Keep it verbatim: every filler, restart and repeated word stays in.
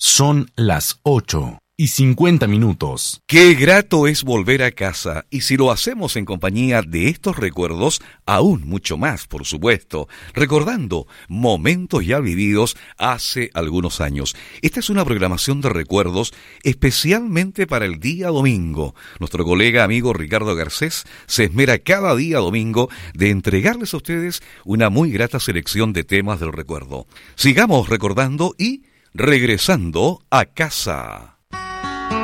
Son las ocho y cincuenta minutos. Qué grato es volver a casa, y si lo hacemos en compañía de estos recuerdos, aún mucho más, por supuesto, recordando momentos ya vividos hace algunos años. Esta es una programación de recuerdos especialmente para el día domingo. Nuestro colega amigo Ricardo Garcés se esmera cada día domingo de entregarles a ustedes una muy grata selección de temas del recuerdo. Sigamos recordando y regresando a casa.